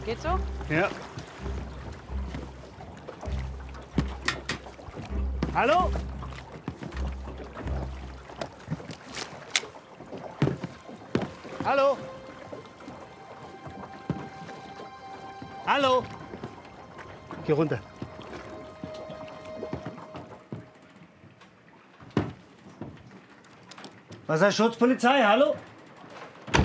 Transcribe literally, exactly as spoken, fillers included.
Geht so? Ja. Hallo? Hallo? Hallo? Geh runter. Wasserschutzpolizei, hallo?